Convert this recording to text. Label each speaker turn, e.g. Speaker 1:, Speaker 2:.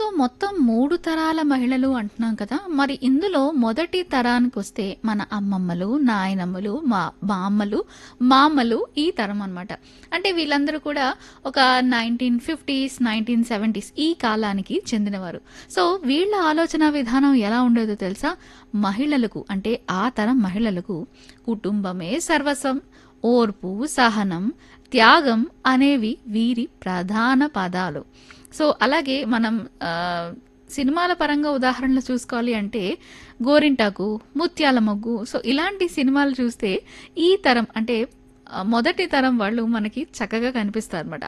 Speaker 1: So, మొత్తం 3 తరాల మహిళలు అంటున్నాం కదా! మరి ఇందులో మొదటి తరానికొస్తే మన అమ్మమ్మలు, నాయనమ్మలు, బామ్మలు, మామలు ఈ తరం అనమాట. అంటే వీళ్ళందరూ కూడా ఒక 1950స్, 1970స్ ఈ కాలానికి చెందినవారు. సో, వీళ్ళ ఆలోచనా విధానం ఎలా ఉండేదో తెలుసా? మహిళలకు అంటే ఆ తరం మహిళలకు కుటుంబమే సర్వస్వం. ఓర్పు, సహనం, త్యాగం అనేవి వీరి ప్రధాన పదాలు. సో, అలాగే మనం సినిమాల పరంగా ఉదాహరణలు చూసుకోవాలి అంటే 'గోరింటాకు', 'ముత్యాల మొగ్గు' సో, ఇలాంటి సినిమాలు చూస్తే ఈ తరం అంటే మొదటి తరం వాళ్ళు మనకి చక్కగా కనిపిస్తారన్నమాట.